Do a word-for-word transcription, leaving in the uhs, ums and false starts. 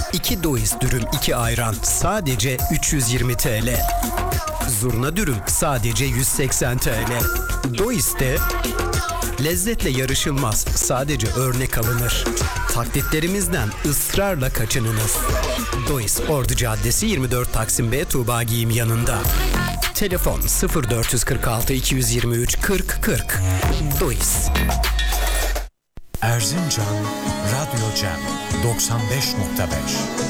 İki Dois dürüm iki ayran sadece üç yüz yirmi T L. Zurna dürüm sadece yüz seksen T L. Dois'te lezzetle yarışılmaz, sadece örnek alınır. Taklitlerimizden ısrarla kaçınınız. Dois Ordu Caddesi yirmi dört Taksim B Tuğba Giyim yanında. Telefon sıfır dört kırk altı iki yüz yirmi üç kırk kırk. Dois. Erzincan Radyo Cem doksan beş nokta beş